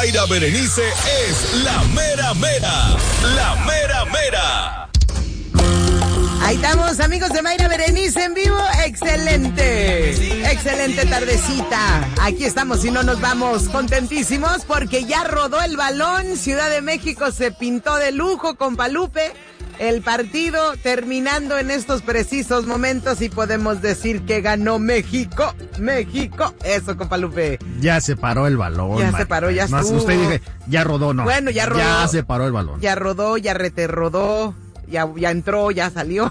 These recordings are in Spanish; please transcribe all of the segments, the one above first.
Mayra Berenice es la mera mera. La mera mera. Ahí estamos, amigos de Mayra Berenice en vivo. Excelente tardecita. Aquí estamos y no nos vamos, contentísimos porque ya rodó el balón. Ciudad de México se pintó de lujo, compa Lupe. El partido terminando en estos precisos momentos y podemos decir que ganó México. Eso, compa Lupe. Ya se paró el balón. Ya se paró, ya estuvo. Usted dice, ya rodó, no. Bueno, ya rodó. Ya se paró el balón. Ya rodó, ya rodó. Ya entró, ya salió.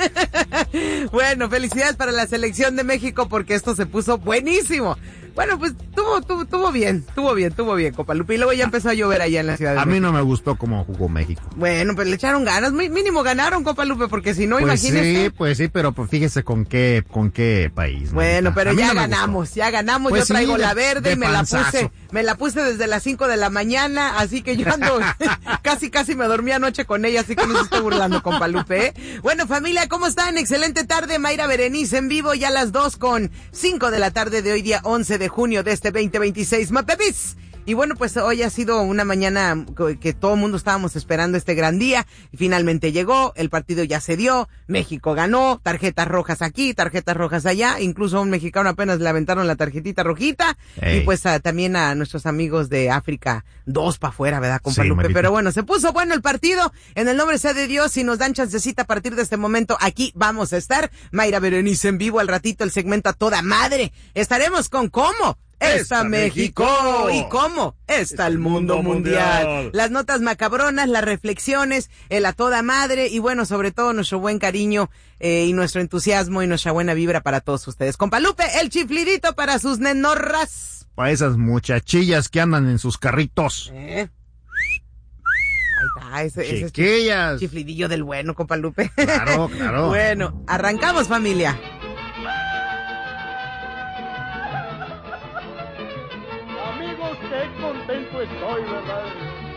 Bueno, felicidades para la selección de México porque esto se puso buenísimo. Bueno, pues estuvo bien, compa Lupe. Y luego ya empezó a llover allá en la Ciudad de México. A mí no me gustó cómo jugó México. Bueno, pues le echaron ganas, mínimo ganaron, compa Lupe, porque si no, pues imagínese. Pues sí, pero pues fíjese con qué país. Bueno, ¿no? pero ya ganamos. Pues yo traigo la verde y me la puse desde las 5 de la mañana, así que yo ando, casi me dormí anoche con ella, así que no se esté burlando, compa Lupe, ¿eh? Bueno, familia, ¿cómo están? Excelente tarde, Mayra Berenice en vivo, ya a las 2:05 de la tarde de hoy, día 11 de junio de este 2026, ¡Mapepis! Y bueno, pues hoy ha sido una mañana que todo el mundo estábamos esperando este gran día y finalmente llegó, el partido ya se dio, México ganó, tarjetas rojas aquí, tarjetas rojas allá, incluso a un mexicano apenas le aventaron la tarjetita rojita. Ey. Y pues también a nuestros amigos de África, 2 para afuera, ¿verdad, compa Lupe? Marito. Pero bueno, se puso bueno el partido, en el nombre sea de Dios, si nos dan chancecita a partir de este momento, aquí vamos a estar, Mayra Berenice en vivo, al ratito el segmento a toda madre, estaremos con ¿cómo? Está México. ¿Y cómo? Está el mundo mundial. Las notas macabronas, las reflexiones, el a toda madre y bueno, sobre todo nuestro buen cariño y nuestro entusiasmo y nuestra buena vibra para todos ustedes. Compa Lupe, el chiflidito para sus nenorras. Para esas muchachillas que andan en sus carritos. Ahí está, ese chiflidillo del bueno, compa Lupe. Claro. Bueno, arrancamos, familia. Qué contento estoy, ¿verdad?